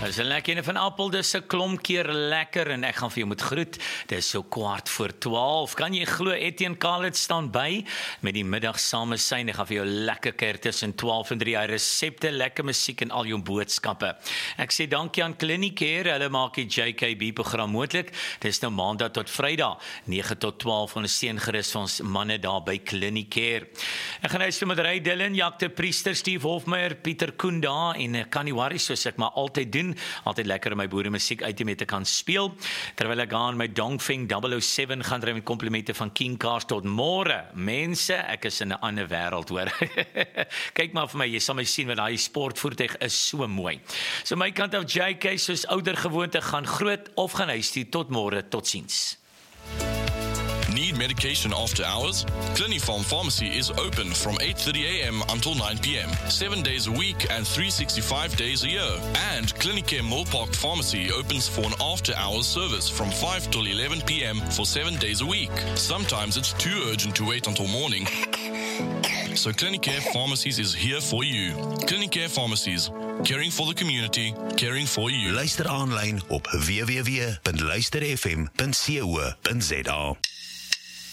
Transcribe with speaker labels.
Speaker 1: Dis 'n lekker van Appel, dis 'n klomp keer lekker en ek gaan vir jou moet groet. Dis so 11:15. Kan jy glo Etienne Khalid staan by met die middag samesyn. Ek gaan vir jou lekker kuier tussen 12 en 3 resepte, lekker musiek en al jou boodskappe. Ek sê dankie aan Clinicare, hulle maak die JKB program moontlik. Dis nou Maandag tot Vrydag 9 tot 12 ondersteun gerus vir ons manne daar by Clinicare. Ek gaan nou met Ray Dillon, Jacques Priester, Steve Hofmeyer, Pieter Koen daar en kan nie worry soos ek maar altyd doen. Altyd lekker om my boere musiek uit te kan speel. Terwyl ek aan my Dongfeng 007 gaan ry met komplimente van King Cars tot môre. Mense, ek is in 'n ander wêreld hoor. Kyk maar vir my, jy sal my sien wat daai sportvoertuig is so mooi. So my kant af JK soos ouer gewoonte gaan groot of gaan huis toe tot môre, totsiens.
Speaker 2: Need medication after hours? Clinifarm Pharmacy is open from 8:30 a.m. until 9 p.m. 7 days a week and 365 days a year. And Clinicare Millpark Pharmacy opens for an after-hours service from 5 till 11 p.m. for 7 days a week. Sometimes it's too urgent to wait until morning. So Clinicare Pharmacies is here for you. Clinicare Pharmacies, caring for the community, caring for you.
Speaker 3: Luister aanlyn op www.luisterfm.co.za.